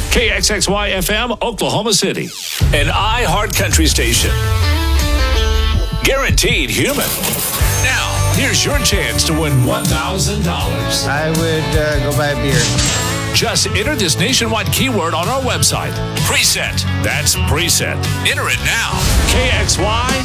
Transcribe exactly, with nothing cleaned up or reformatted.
K X X Y F M, Oklahoma City. An iHeart Country station. Guaranteed human. Now, here's your chance to win one thousand dollars. I would uh, go buy a beer. Just enter this nationwide keyword on our website. Preset. That's preset. Enter it now. K X Y